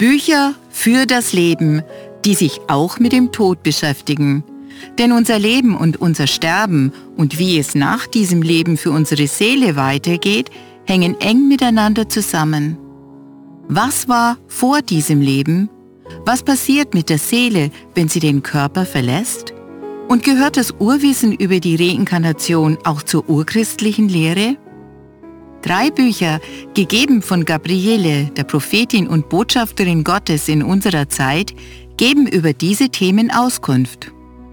Bücher für das Leben, die sich auch mit dem Tod beschäftigen. Denn unser Leben und unser Sterben und wie es nach diesem Leben für unsere Seele weitergeht, hängen eng miteinander zusammen. Was war vor diesem Leben? Was passiert mit der Seele, wenn sie den Körper verlässt? Und gehört das Urwissen über die Reinkarnation auch zur urchristlichen Lehre? 3 Bücher, gegeben von Gabriele, der Prophetin und Botschafterin Gottes in unserer Zeit, geben über diese Themen Auskunft.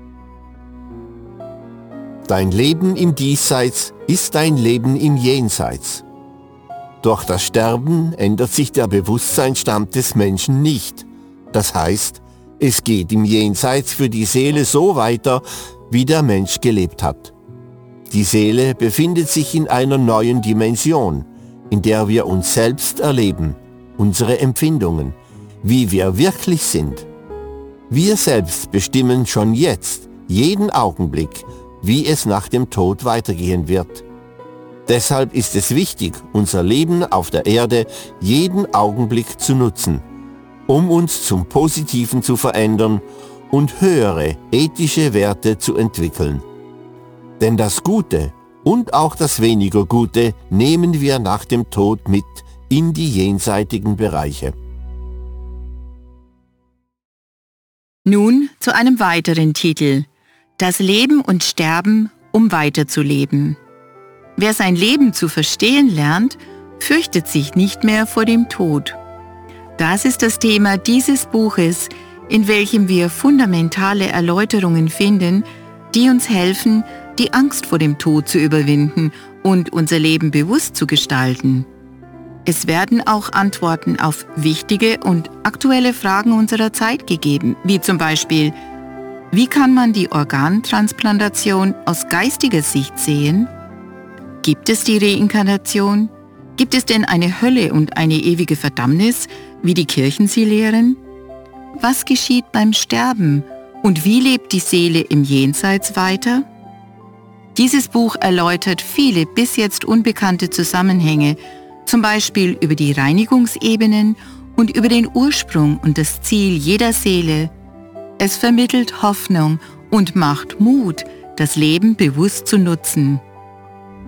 Dein Leben im Diesseits ist dein Leben im Jenseits. Durch das Sterben ändert sich der Bewusstseinsstand des Menschen nicht. Das heißt, es geht im Jenseits für die Seele so weiter, wie der Mensch gelebt hat. Die Seele befindet sich in einer neuen Dimension, in der wir uns selbst erleben, unsere Empfindungen, wie wir wirklich sind. Wir selbst bestimmen schon jetzt, jeden Augenblick, wie es nach dem Tod weitergehen wird. Deshalb ist es wichtig, unser Leben auf der Erde jeden Augenblick zu nutzen, um uns zum Positiven zu verändern und höhere ethische Werte zu entwickeln. Denn das Gute und auch das weniger Gute nehmen wir nach dem Tod mit in die jenseitigen Bereiche. Nun zu einem weiteren Titel: Das Leben und Sterben, um weiterzuleben. Wer sein Leben zu verstehen lernt, fürchtet sich nicht mehr vor dem Tod. Das ist das Thema dieses Buches, in welchem wir fundamentale Erläuterungen finden, die uns helfen, die Angst vor dem Tod zu überwinden und unser Leben bewusst zu gestalten. Es werden auch Antworten auf wichtige und aktuelle Fragen unserer Zeit gegeben, wie zum Beispiel: Wie kann man die Organtransplantation aus geistiger Sicht sehen? Gibt es die Reinkarnation? Gibt es denn eine Hölle und eine ewige Verdammnis, wie die Kirchen sie lehren? Was geschieht beim Sterben und wie lebt die Seele im Jenseits weiter? Dieses Buch erläutert viele bis jetzt unbekannte Zusammenhänge, zum Beispiel über die Reinigungsebenen und über den Ursprung und das Ziel jeder Seele. Es vermittelt Hoffnung und macht Mut, das Leben bewusst zu nutzen.